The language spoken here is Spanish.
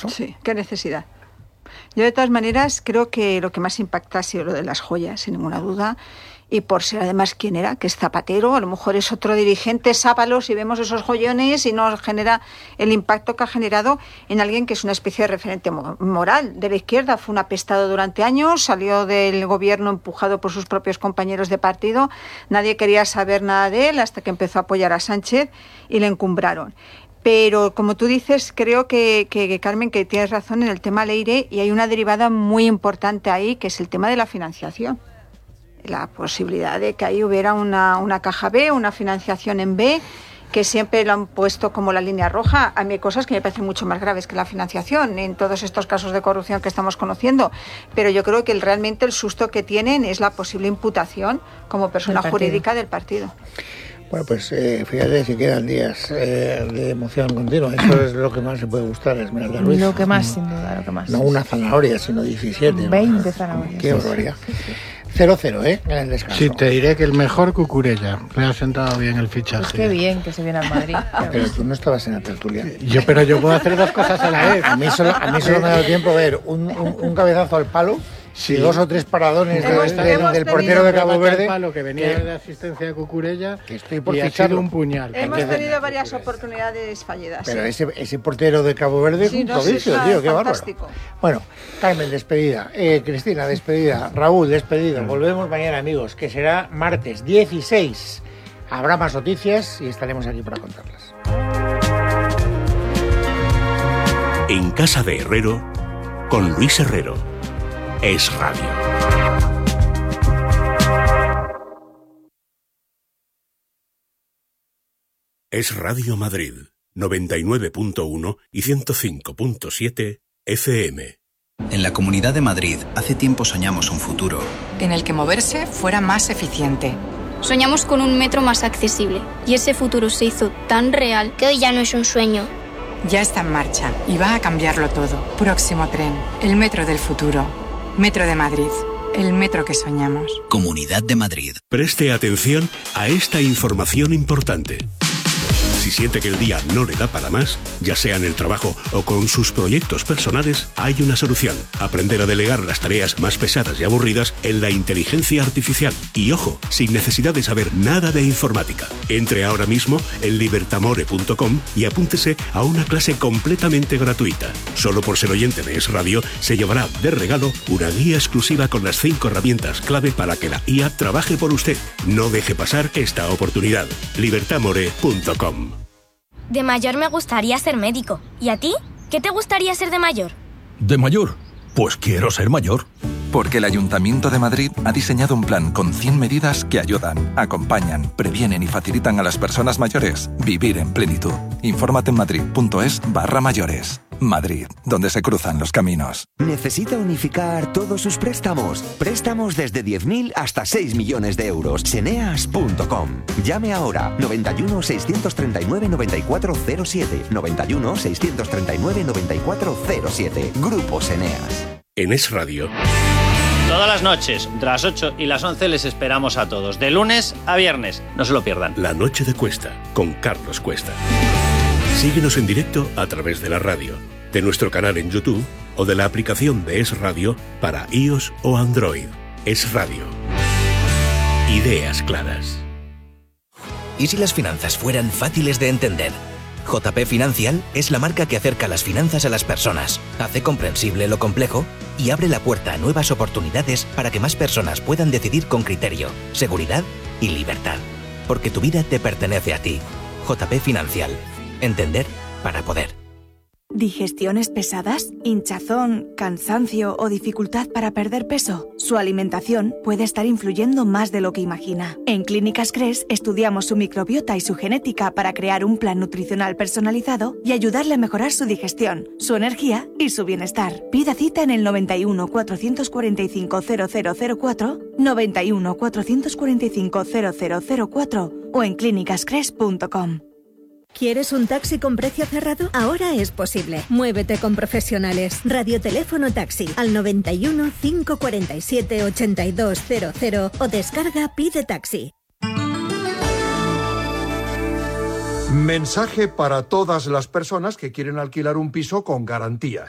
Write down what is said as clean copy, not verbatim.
¿no? Sí, qué necesidad. Yo de todas maneras creo que lo que más impacta ha sido lo de las joyas, sin ninguna duda, y por ser además quién era, que es Zapatero, a lo mejor es otro dirigente, sábalos, y vemos esos joyones y nos genera el impacto que ha generado en alguien que es una especie de referente moral de la izquierda. Fue un apestado durante años, salió del gobierno empujado por sus propios compañeros de partido, nadie quería saber nada de él hasta que empezó a apoyar a Sánchez y le encumbraron. Pero, como tú dices, creo que Carmen, que tienes razón en el tema Leire, y hay una derivada muy importante ahí, que es el tema de la financiación. La posibilidad de que ahí hubiera una caja B, una financiación en B, que siempre lo han puesto como la línea roja. A mí hay cosas que me parecen mucho más graves que la financiación en todos estos casos de corrupción que estamos conociendo, pero yo creo que realmente el susto que tienen es la posible imputación como persona jurídica del partido. Bueno, pues fíjate, si quedan días de emoción continua, eso es lo que más se puede gustar, Esmeralda Ruiz. Lo que más, sin duda, lo que más. No una zanahoria, sino 17. 20 zanahorias. Qué barbaridad. 0-0, en el descanso. Sí, te diré que el mejor Cucurella. Me ha sentado bien el fichaje. Pues qué bien que se viene al Madrid. Pero tú no estabas en la tertulia. Pero yo puedo hacer dos cosas a la vez. A mí solo me ha dado tiempo a ver un cabezazo al palo. Sí, 2 o 3 paradones del portero de Cabo Verde. Palo que venía de asistencia de Cucurella, que estoy por y ficharlo. Ha sido un puñal. Hemos tenido varias oportunidades fallidas. Pero ese portero de Cabo Verde es un prodigio, tío, qué bárbaro. Bueno, Carmen, despedida. Cristina, despedida. Raúl, despedida. Volvemos mañana, amigos, que será martes 16. Habrá más noticias y estaremos aquí para contarlas. En Casa de Herrero, con Luis Herrero. Es Radio. Es Radio Madrid, 99.1 y 105.7 FM. En la Comunidad de Madrid, hace tiempo soñamos un futuro en el que moverse fuera más eficiente. Soñamos con un metro más accesible y ese futuro se hizo tan real que hoy ya no es un sueño. Ya está en marcha y va a cambiarlo todo. Próximo tren, el metro del futuro. Metro de Madrid, el metro que soñamos. Comunidad de Madrid. Preste atención a esta información importante. Si siente que el día no le da para más, ya sea en el trabajo o con sus proyectos personales, hay una solución. Aprender a delegar las tareas más pesadas y aburridas en la inteligencia artificial. Y ojo, sin necesidad de saber nada de informática. Entre ahora mismo en libertamore.com y apúntese a una clase completamente gratuita. Solo por ser oyente de Es Radio, se llevará de regalo una guía exclusiva con las 5 herramientas clave para que la IA trabaje por usted. No deje pasar esta oportunidad. libertamore.com. De mayor me gustaría ser médico. ¿Y a ti? ¿Qué te gustaría ser de mayor? ¿De mayor? Pues quiero ser mayor. Porque el Ayuntamiento de Madrid ha diseñado un plan con 100 medidas que ayudan, acompañan, previenen y facilitan a las personas mayores vivir en plenitud. Infórmate en madrid.es/mayores. Madrid, donde se cruzan los caminos. ¿Necesita unificar todos sus préstamos? Préstamos desde 10.000 hasta 6 millones de euros. Ceneas.com. Llame ahora. 91 639 9407. 91 639 9407. Grupo Ceneas. En Es Radio. Todas las noches, entre las 8 y las 11, les esperamos a todos, de lunes a viernes. No se lo pierdan. La Noche de Cuesta, con Carlos Cuesta. Síguenos en directo a través de la radio, de nuestro canal en YouTube o de la aplicación de Es Radio para iOS o Android. Es Radio. Ideas claras. ¿Y si las finanzas fueran fáciles de entender? JP Financial es la marca que acerca las finanzas a las personas, hace comprensible lo complejo y abre la puerta a nuevas oportunidades para que más personas puedan decidir con criterio, seguridad y libertad. Porque tu vida te pertenece a ti. JP Financial. Entender para poder. ¿Digestiones pesadas? ¿Hinchazón, cansancio o dificultad para perder peso? Su alimentación puede estar influyendo más de lo que imagina. En Clínicas Cres estudiamos su microbiota y su genética para crear un plan nutricional personalizado y ayudarle a mejorar su digestión, su energía y su bienestar. Pida cita en el 91 445 0004, 91 445 0004 o en clínicascres.com. ¿Quieres un taxi con precio cerrado? Ahora es posible. Muévete con profesionales. Radioteléfono taxi al 91 547 8200 o descarga Pide Taxi. Mensaje para todas las personas que quieren alquilar un piso con garantías.